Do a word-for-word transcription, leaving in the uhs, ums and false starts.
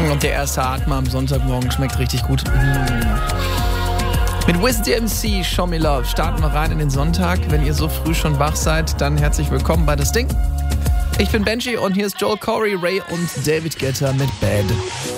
Und der erste Atmer am Sonntagmorgen schmeckt richtig gut. Mit Wiz D M C, Show Me Love, starten wir rein in den Sonntag. Wenn ihr so früh schon wach seid, dann herzlich willkommen bei Das Ding. Ich bin Benji und hier ist Joel Corey, Ray und David Guetta mit Bad.